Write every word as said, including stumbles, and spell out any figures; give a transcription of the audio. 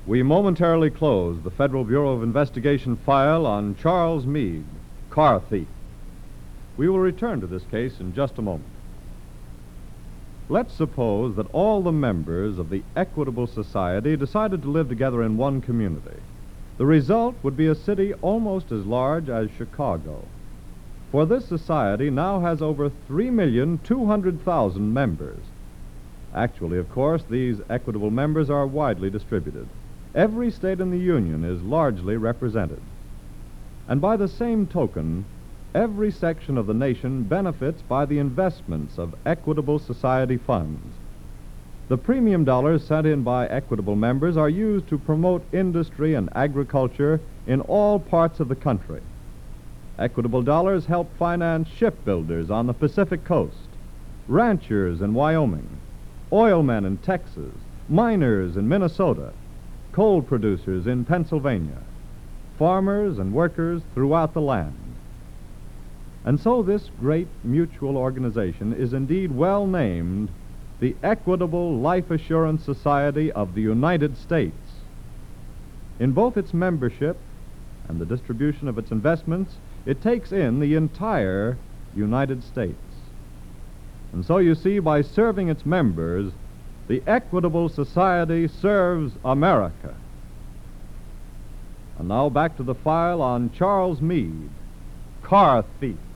We momentarily close the Federal Bureau of Investigation file on Charles Meade, car thief. We will return to this case in just a moment. Let's suppose that all the members of the Equitable Society decided to live together in one community. The result would be a city almost as large as Chicago. For this society now has over three million two hundred thousand members. Actually, of course, these equitable members are widely distributed. Every state in the Union is largely represented. And by the same token, every section of the nation benefits by the investments of Equitable Society funds. The premium dollars sent in by Equitable members are used to promote industry and agriculture in all parts of the country. Equitable dollars help finance shipbuilders on the Pacific Coast, ranchers in Wyoming, oilmen in Texas, miners in Minnesota, coal producers in Pennsylvania, farmers and workers throughout the land. And so this great mutual organization is indeed well named the Equitable Life Assurance Society of the United States. In both its membership and the distribution of its investments, it takes in the entire United States. And so you see, by serving its members, the Equitable Society serves America. And now back to the file on Charles Meade, car thief.